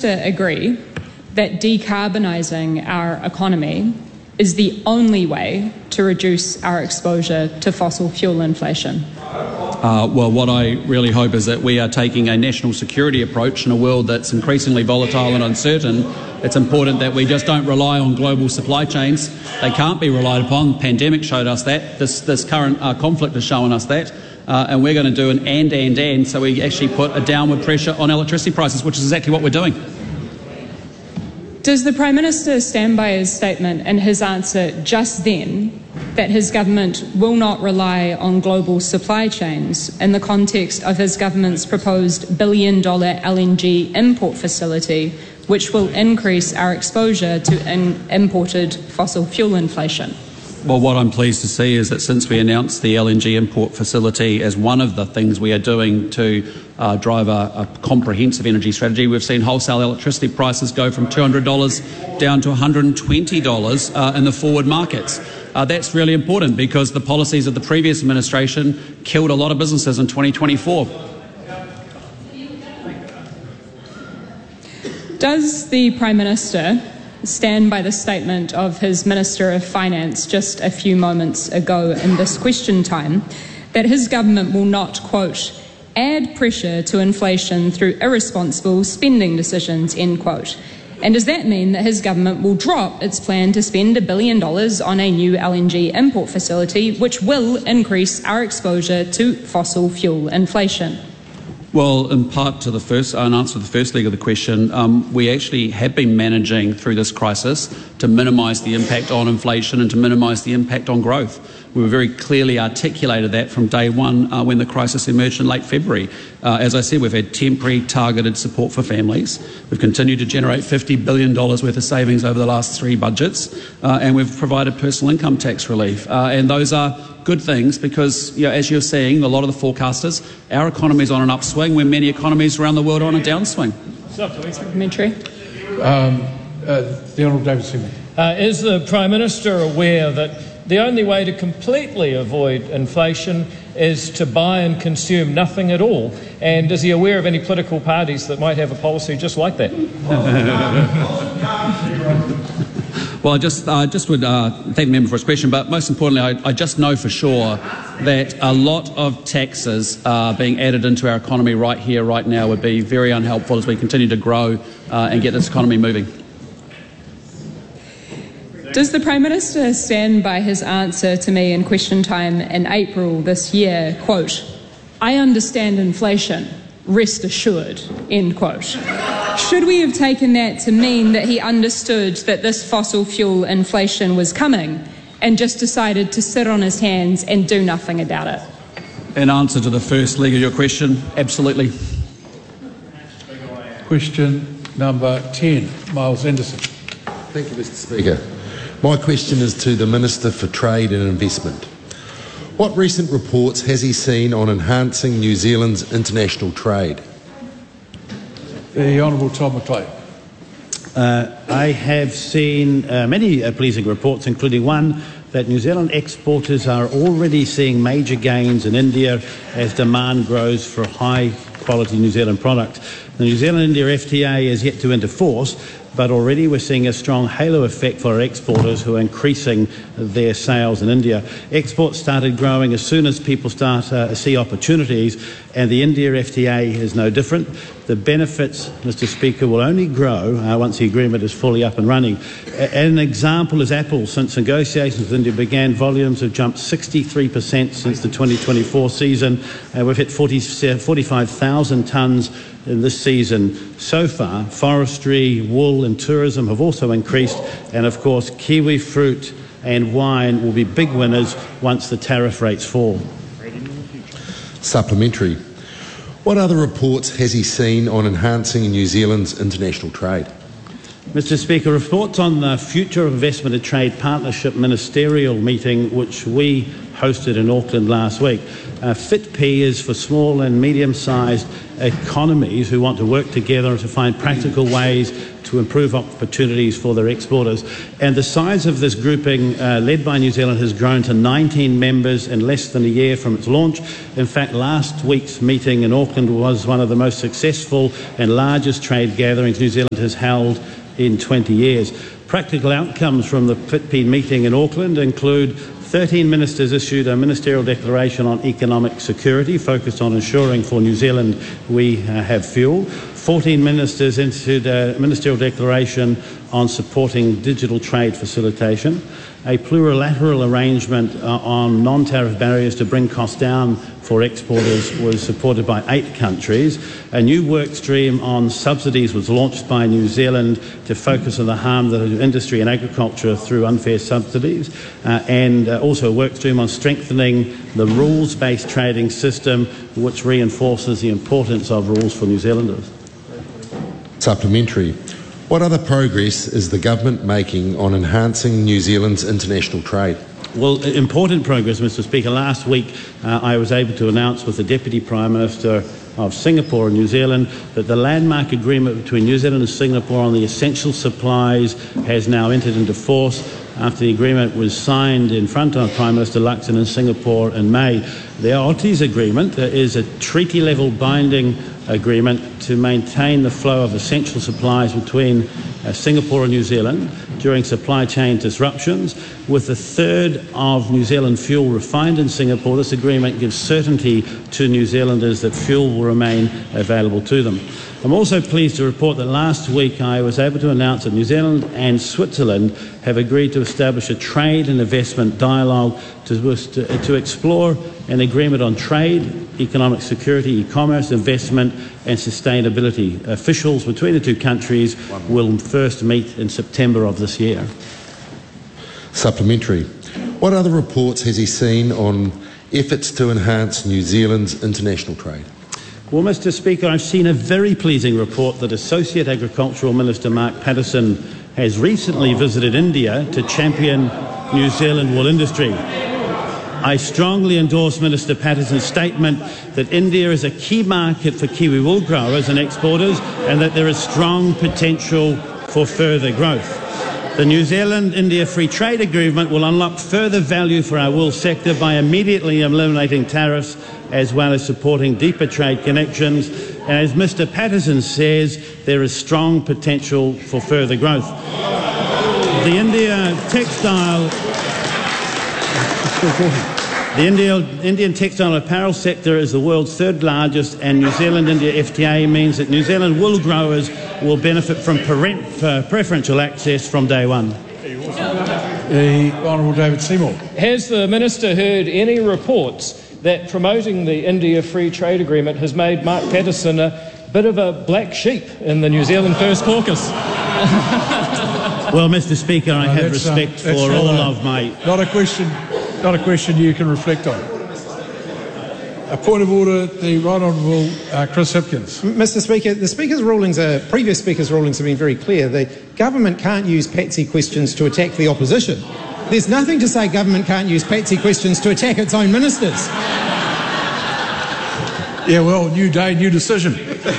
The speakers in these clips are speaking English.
Minister agree that decarbonising our economy is the only way to reduce our exposure to fossil fuel inflation? Well, what I really hope is that we are taking a national security approach in a world that's increasingly volatile and uncertain. It's important that we just don't rely on global supply chains. They can't be relied upon. The pandemic showed us that. This current conflict has shown us that. And we're going to do an and, so we actually put a downward pressure on electricity prices, which is exactly what we're doing. Does the Prime Minister stand by his statement and his answer just then that his government will not rely on global supply chains in the context of his government's proposed $1 billion LNG import facility, which will increase our exposure to imported fossil fuel inflation? Well, what I'm pleased to see is that since we announced the LNG import facility as one of the things we are doing to drive a comprehensive energy strategy, we've seen wholesale electricity prices go from $200 down to $120 in the forward markets. That's really important because the policies of the previous administration killed a lot of businesses in 2024. Does the Prime Minister stand by the statement of his Minister of Finance just a few moments ago in this question time that his government will not, quote, add pressure to inflation through irresponsible spending decisions, end quote? And does that mean that his government will drop its plan to spend $1 billion on a new LNG import facility, which will increase our exposure to fossil fuel inflation? Well, in part to the first, in answer to the first leg of the question, we actually have been managing through this crisis to minimise the impact on inflation and to minimise the impact on growth. We very clearly articulated that from day one when the crisis emerged in late February. As I said, we've had temporary targeted support for families. We've continued to generate $50 billion worth of savings over the last 3 budgets, and we've provided personal income tax relief. And those are good things because, as you're seeing, a lot of the forecasters, our economy is on an upswing when many economies around the world are on a downswing. Supplementary. The Honourable David Singh. Is the Prime Minister aware that the only way to completely avoid inflation is to buy and consume nothing at all? And is he aware of any political parties that might have a policy just like that? Well, I just would thank the member for his question, but most importantly, I just know for sure that a lot of taxes being added into our economy right here, right now, would be very unhelpful as we continue to grow and get this economy moving. Does the Prime Minister stand by his answer to me in question time in April this year, quote, I understand inflation, rest assured, end quote? Should we have taken that to mean that he understood that this fossil fuel inflation was coming and just decided to sit on his hands and do nothing about it? In answer to the first leg of your question, absolutely. Question number 10, Miles Anderson. Thank you, Mr. Speaker. My question is to the Minister for Trade and Investment. What recent reports has he seen on enhancing New Zealand's international trade? The Honourable Tom McLean. I have seen many pleasing reports, including one that New Zealand exporters are already seeing major gains in India as demand grows for high-quality New Zealand product. The New Zealand-India FTA is yet to enter force, but already we're seeing a strong halo effect for our exporters who are increasing their sales in India. Exports started growing as soon as people start to see opportunities, and the India FTA is no different. The benefits, Mr. Speaker, will only grow once the agreement is fully up and running. An example is Apple. Since negotiations with India began, volumes have jumped 63% since the 2024 season. We've hit 45,000 tonnes in this season so far. Forestry, wool and tourism have also increased, and of course kiwi fruit and wine will be big winners once the tariff rates fall. Supplementary. What other reports has he seen on enhancing New Zealand's international trade? Mr. Speaker, reports on the Future Investment and Trade Partnership Ministerial meeting, which we hosted in Auckland last week. FitP is for small and medium-sized economies who want to work together to find practical ways to improve opportunities for their exporters. And the size of this grouping, led by New Zealand, has grown to 19 members in less than a year from its launch. In fact, last week's meeting in Auckland was one of the most successful and largest trade gatherings New Zealand has held in 20 years. Practical outcomes from the FitP meeting in Auckland include 13 ministers issued a ministerial declaration on economic security focused on ensuring for New Zealand we have fuel. 14 ministers issued a ministerial declaration on supporting digital trade facilitation. A plurilateral arrangement on non-tariff barriers to bring costs down for exporters was supported by 8 countries. A new work stream on subsidies was launched by New Zealand to focus on the harm that industry and agriculture through unfair subsidies, and also a work stream on strengthening the rules-based trading system, which reinforces the importance of rules for New Zealanders. Supplementary. What other progress is the government making on enhancing New Zealand's international trade? Well, important progress, Mr. Speaker. Last week I was able to announce with the Deputy Prime Minister of Singapore and New Zealand that the landmark agreement between New Zealand and Singapore on the essential supplies has now entered into force after the agreement was signed in front of Prime Minister Luxon in Singapore in May. The AUKUS agreement is a treaty-level binding agreement to maintain the flow of essential supplies between Singapore and New Zealand during supply chain disruptions. With a third of New Zealand fuel refined in Singapore, this agreement gives certainty to New Zealanders that fuel will remain available to them. I'm also pleased to report that last week I was able to announce that New Zealand and Switzerland have agreed to establish a trade and investment dialogue to explore an agreement on trade, economic security, e-commerce, investment and sustainability. Officials between the two countries will first meet in September of this year. Supplementary. What other reports has he seen on efforts to enhance New Zealand's international trade? Well, Mr. Speaker, I've seen a very pleasing report that Associate Agricultural Minister Mark Patterson has recently visited India to champion New Zealand wool industry. I strongly endorse Minister Patterson's statement that India is a key market for Kiwi wool growers and exporters and that there is strong potential for further growth. The New Zealand-India Free Trade Agreement will unlock further value for our wool sector by immediately eliminating tariffs as well as supporting deeper trade connections. And as Mr. Patterson says, there is strong potential for further growth. The Indian textile apparel sector is the world's third largest, and New Zealand-India FTA means that New Zealand wool growers will benefit from preferential access from day one. The Honourable David Seymour. Has the Minister heard any reports that promoting the India Free Trade Agreement has made Mark Patterson a bit of a black sheep in the New Zealand First Caucus? Well, Mr. Speaker, I have respect for all of my... Not a question you can reflect on. A point of order, the Right Honourable Chris Hipkins. Mr. Speaker, the Speaker's rulings previous Speaker's rulings have been very clear. The government can't use patsy questions to attack the opposition. There's nothing to say government can't use patsy questions to attack its own ministers. Yeah, well, new day, new decision.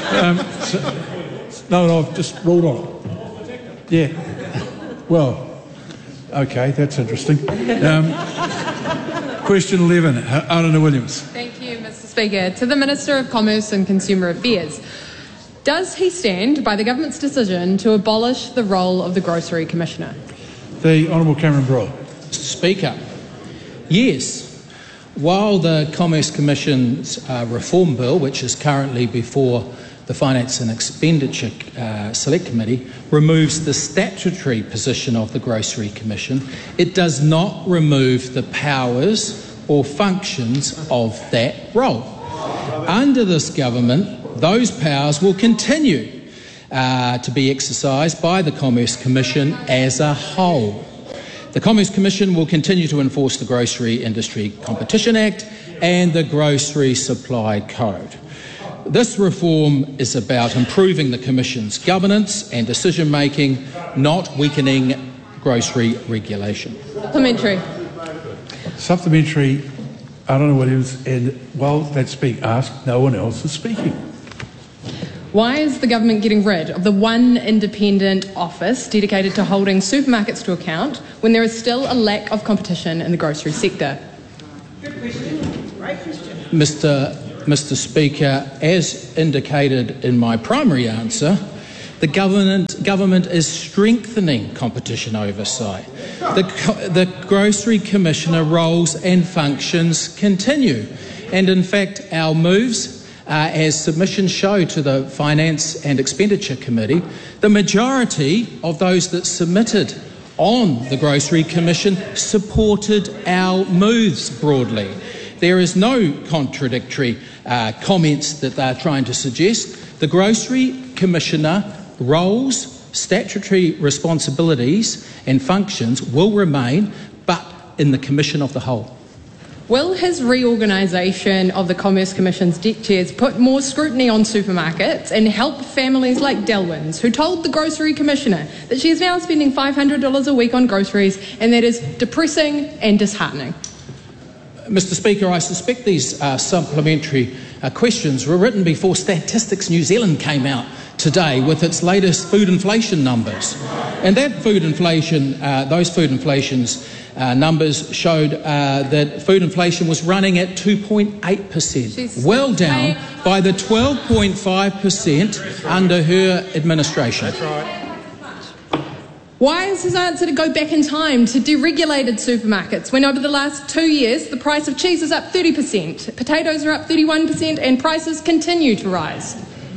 No, I've just ruled on it. Yeah. Well, okay, that's interesting. Question 11, Arana Williams. Thank you, Mr. Speaker. To the Minister of Commerce and Consumer Affairs. Does he stand by the government's decision to abolish the role of the Grocery Commissioner? The Honourable Cameron Brewer. Mr. Speaker, yes. While the Commerce Commission's reform bill, which is currently before the Finance and Expenditure Select Committee, removes the statutory position of the Grocery Commission, it does not remove the powers or functions of that role. Under this government, those powers will continue to be exercised by the Commerce Commission as a whole. The Commerce Commission will continue to enforce the Grocery Industry Competition Act and the Grocery Supply Code. This reform is about improving the Commission's governance and decision-making, not weakening grocery regulation. Supplementary. Supplementary, I don't know what it is, and while that's being asked, no one else is speaking. Why is the government getting rid of the one independent office dedicated to holding supermarkets to account when there is still a lack of competition in the grocery sector? Good question. Great question. Mr. Speaker, as indicated in my primary answer, the government is strengthening competition oversight. The Grocery Commissioner roles and functions continue. And in fact, our moves, as submissions show to the Finance and Expenditure Committee, the majority of those that submitted on the Grocery Commission supported our moves broadly. There is no contradictory comments that they're trying to suggest. The Grocery Commissioner roles, statutory responsibilities and functions will remain, but in the Commission of the whole. Will his reorganisation of the Commerce Commission's deck chairs put more scrutiny on supermarkets and help families like Delwyn's, who told the Grocery Commissioner that she is now spending $500 a week on groceries, and that is depressing and disheartening? Mr. Speaker, I suspect these supplementary questions were written before Statistics New Zealand came out today with its latest food inflation numbers. And that food inflation, those food inflations numbers showed that food inflation was running at 2.8%, well down by the 12.5% under her administration. That's right. Why is his answer to go back in time to deregulated supermarkets when over the last 2 years the price of cheese is up 30%, potatoes are up 31% and prices continue to rise?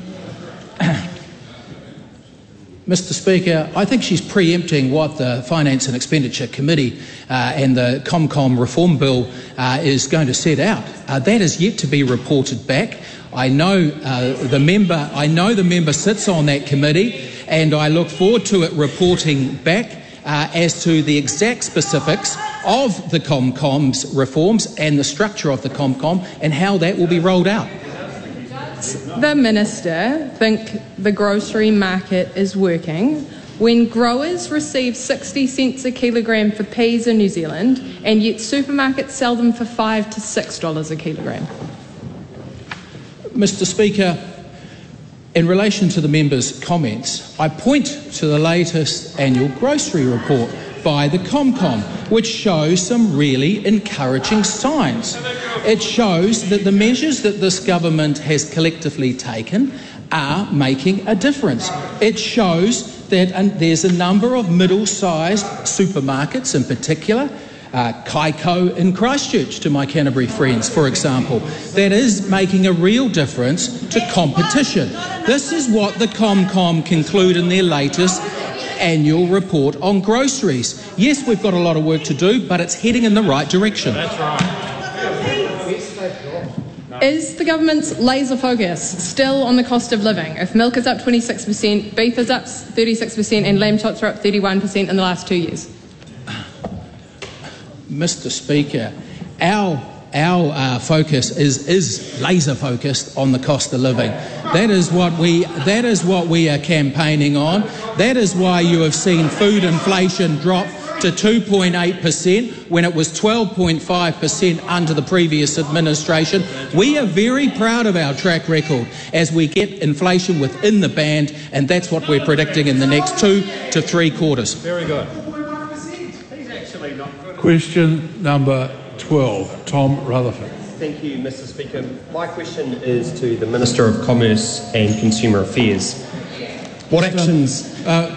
Mr. Speaker, I think she's preempting what the Finance and Expenditure Committee and the ComCom reform bill is going to set out. That is yet to be reported back. I know the member sits on that committee, and I look forward to it reporting back as to the exact specifics of the ComCom's reforms and the structure of the ComCom and how that will be rolled out. The Minister think the grocery market is working when growers receive 60 cents a kilogram for peas in New Zealand and yet supermarkets sell them for $5 to $6 a kilogram? Mr. Speaker, in relation to the member's comments, I point to the latest annual grocery report by the ComCom, which shows some really encouraging signs. It shows that the measures that this government has collectively taken are making a difference. It shows that there's a number of middle-sized supermarkets in particular, Kaiko in Christchurch, to my Canterbury friends, for example, that is making a real difference to competition. This is what the ComCom conclude in their latest annual report on groceries. Yes, we've got a lot of work to do, but it's heading in the right direction. That's right. Is the government's laser focus still on the cost of living? If milk is up 26%, beef is up 36% and lamb chops are up 31% in the last 2 years? Mr. Speaker, our focus is laser focused on the cost of living. That is what we are campaigning on. That is why you have seen food inflation drop to 2.8% when it was 12.5% under the previous administration. We are very proud of our track record as we get inflation within the band, and that's what we're predicting in the next 2 to 3 quarters. Very good. Question number 12, Tom Rutherford. Thank you, Mr. Speaker. My question is to the Minister of Commerce and Consumer Affairs. What actions...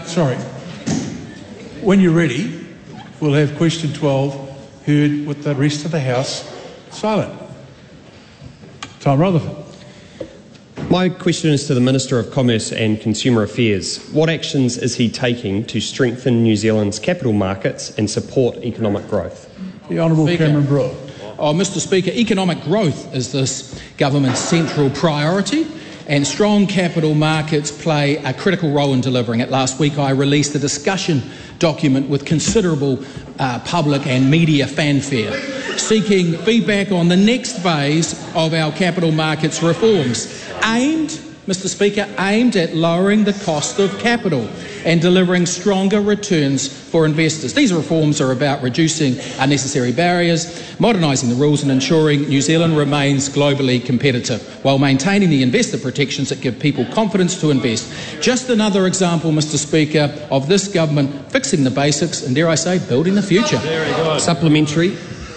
When you're ready, we'll have question 12 heard with the rest of the House silent. Tom Rutherford. My question is to the Minister of Commerce and Consumer Affairs. What actions is he taking to strengthen New Zealand's capital markets and support economic growth? The Honourable Cameron Brewer. Mr. Speaker, economic growth is this government's central priority, and strong capital markets play a critical role in delivering it. Last week I released a discussion document with considerable public and media fanfare, seeking feedback on the next phase of our capital markets reforms, aimed Mr. Speaker, aimed at lowering the cost of capital and delivering stronger returns for investors. These reforms are about reducing unnecessary barriers, modernising the rules and ensuring New Zealand remains globally competitive while maintaining the investor protections that give people confidence to invest. Just another example, Mr. Speaker, of this government fixing the basics and, dare I say, building the future. Supplementary.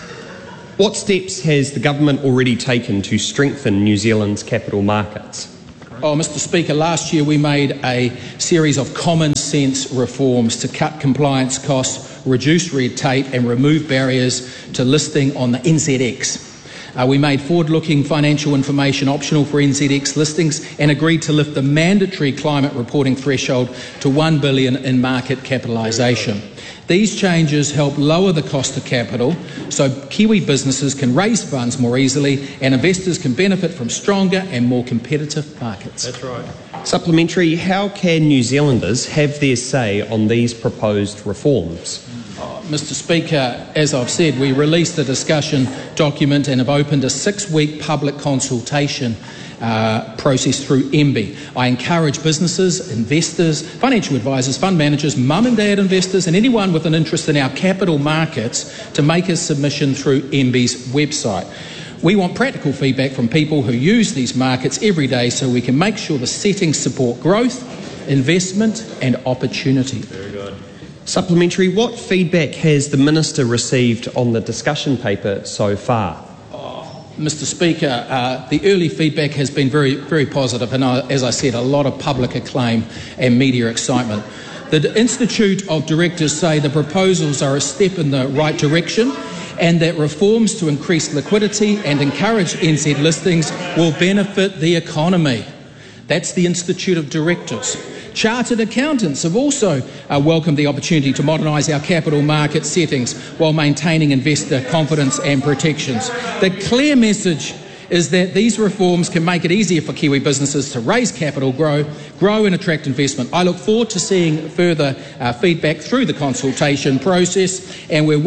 What steps has the government already taken to strengthen New Zealand's capital markets? Mr. Speaker, last year we made a series of common sense reforms to cut compliance costs, reduce red tape and remove barriers to listing on the NZX. We made forward-looking financial information optional for NZX listings and agreed to lift the mandatory climate reporting threshold to $1 billion in market capitalisation. These changes help lower the cost of capital so Kiwi businesses can raise funds more easily and investors can benefit from stronger and more competitive markets. That's right. Supplementary, how can New Zealanders have their say on these proposed reforms? Mr. Speaker, as I've said, we released a discussion document and have opened a 6-week public consultation process through MBIE. I encourage businesses, investors, financial advisors, fund managers, mum and dad investors and anyone with an interest in our capital markets to make a submission through MBIE's website. We want practical feedback from people who use these markets every day so we can make sure the settings support growth, investment and opportunity. Very good. Supplementary, what feedback has the Minister received on the discussion paper so far? Mr. Speaker, the early feedback has been very, very positive and, as I said, a lot of public acclaim and media excitement. The Institute of Directors say the proposals are a step in the right direction and that reforms to increase liquidity and encourage NZ listings will benefit the economy. That's the Institute of Directors. Chartered accountants have also welcomed the opportunity to modernise our capital market settings while maintaining investor confidence and protections. The clear message is that these reforms can make it easier for Kiwi businesses to raise capital, grow and attract investment. I look forward to seeing further feedback through the consultation process and we're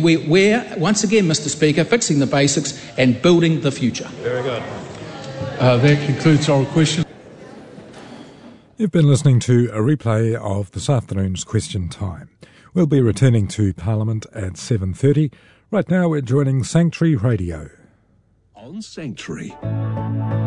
once again, Mr. Speaker, fixing the basics and building the future. Very good. That concludes our question. You've been listening to a replay of this afternoon's Question Time. We'll be returning to Parliament at 7:30. Right now we're joining Sanctuary Radio. On Sanctuary.